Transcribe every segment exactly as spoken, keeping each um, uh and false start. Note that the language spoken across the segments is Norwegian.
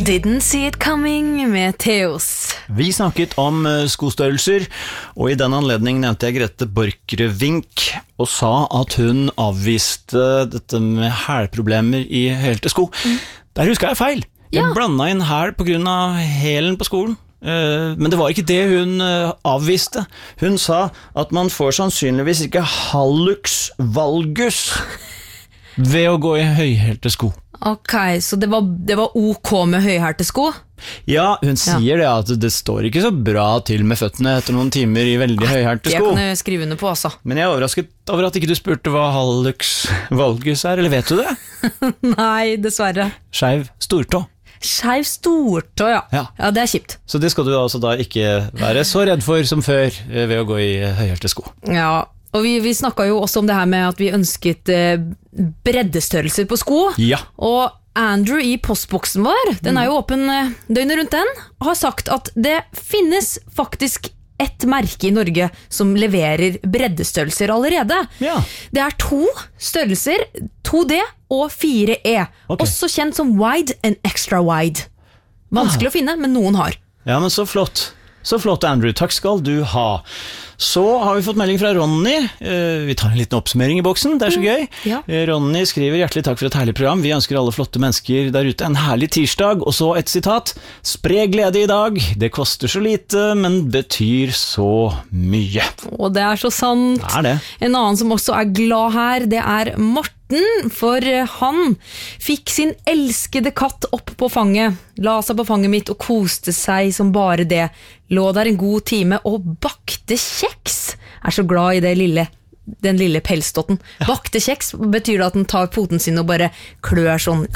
Didn't see it coming med Theos. Vi snakket om skostørrelser, og i den anledning nevnte jeg Grete Borchgrevink og sa at hun avviste dette med hælproblemer i hælte sko. Mm. Der husker jeg feil. Jeg ja. blandet inn hæl på grunn av hælen på skolen. Men det var ikke det hun avviste. Hun sa at man får sannsynligvis ikke hallux valgus ved å gå i høyhælte sko. Ok, så det var, det var ok med høyhælte sko? Ja, hun sier ja. det at det står ikke så bra til med føttene etter noen timer i veldig høyhælte sko. Det kan jeg skrive under på også. Men jeg er overrasket over at ikke du spurte hva hallux valgus er, eller vet du det? Nei, dessverre. Skeiv stortå. Skeiv stortå, ja. ja. Ja, det er kjipt. Så det skal du altså da ikke være så redd for som før ved å gå i høyhælte sko. Ja, og vi, vi snakket jo også om det her med at vi ønsket eh, breddestørrelser på sko. Ja. Og Andrew i postboksen vår, den er jo åpen eh, døgnet rundt den, har sagt at det finnes faktisk et merke i Norge som leverer breddestørrelser allerede. Ja. Det er to størrelser, to D og fire E. Okay. Også kjent som wide and extra wide. Vanskelig ah. å finne, men noen har. Ja, men så flott. Så flott, Andrew. Takk skal du ha. Så har vi fått melding fra Ronny. Vi tar en liten oppsummering i boksen, det er så gøy. Ja. Ronny skriver hjertelig takk for et herlig program. Vi ønsker alle flotte mennesker der ute en herlig tirsdag. Og så et sitat. Spre glede i dag. Det koster så lite, men betyr så mye. Og det er så sant. Det er det. En annen som også er glad her, det er Morten. For han fikk sin elskede katt opp på fanget, la seg på fanget mitt og koste seg som bare det. Lå der en god time og bakte kjeks. Er så glad i det lille, den lille pelsdotten. Ja. Bakte kjeks betyr det at den tar poten sin og bare klør sånn.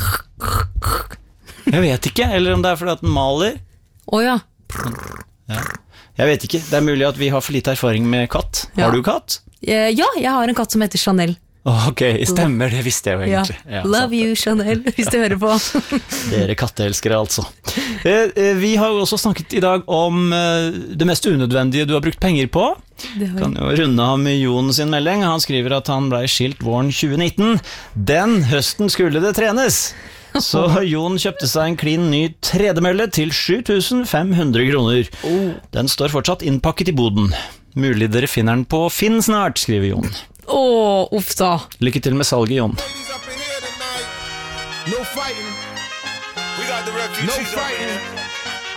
Jeg vet ikke, eller om det er fordi at den maler. Åja. Ja. Jeg vet ikke, det er mulig at vi har for lite erfaring med katt. Har ja. du katt? Ja, jeg har en katt som heter Chanel. Ok, stemmer, det visste jeg jo egentlig. Ja. Ja, Love you, Chanel, hvis du hører på. Dere katteelskere, altså. Vi har jo også snakket i dag om det mest unødvendige du har brukt penger på. Kan jo runde av med Jon sin melding. Han skriver at han ble skilt våren tjue nitten. Den høsten skulle det trenes. Så Jon kjøpte seg en klin ny tredemølle til sju tusen fem hundre kroner. Den står fortsatt innpakket i boden. Mulig dere finner den på Finn snart, skriver Jon. Åh, uff da. Lykke til med salget, Jon. No fighting. We got the refugees. No fighting.